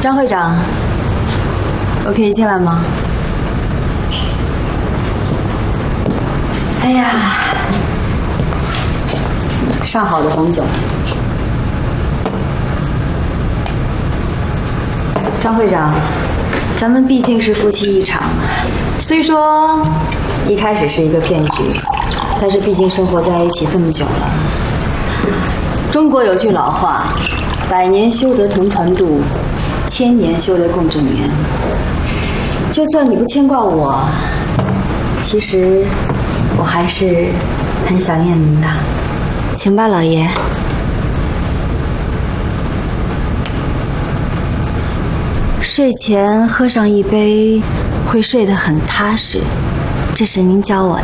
张会长，我可以进来吗？哎呀，上好的红酒。张会长，咱们毕竟是夫妻一场，虽说一开始是一个骗局，但是毕竟生活在一起这么久了。中国有句老话，100年修得同船渡，1000年修得共枕眠。就算你不牵挂我，其实我还是很想念您的。请吧，老爷。睡前喝上一杯，会睡得很踏实，这是您教我的。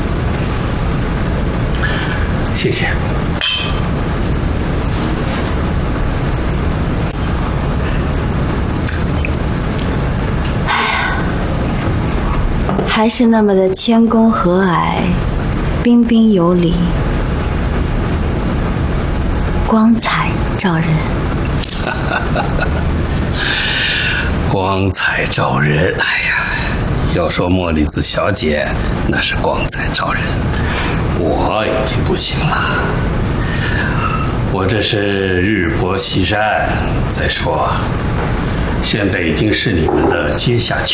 谢谢。 还是那么的谦恭和蔼，彬彬有礼，光彩照人。 光彩照人，哎呀，要说茉莉子小姐，那是光彩照人，我已经不行了。我这是日薄西山，再说，现在已经是你们的阶下囚